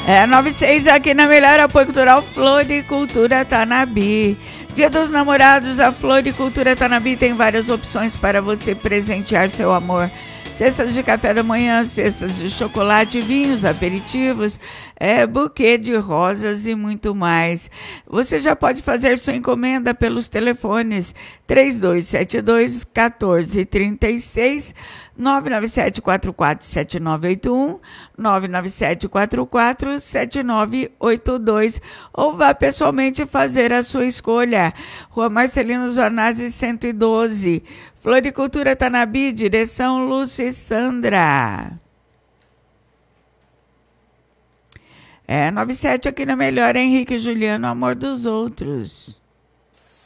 96 aqui na Melhor Apoio Cultural Floricultura Tanabi. Dia dos Namorados, a Floricultura Tanabi tem várias opções para você presentear seu amor. Cestas de café da manhã, cestas de chocolate, vinhos, aperitivos, buquê de rosas e muito mais. Você já pode fazer sua encomenda pelos telefones 3272-1436, 997447981, 997447982, ou vá pessoalmente fazer a sua escolha. Rua Marcelino Zornazzi 112, Floricultura Tanabi, direção Lúcia Sandra. 97 aqui na Melhor, Henrique e Juliano, Amor dos Outros.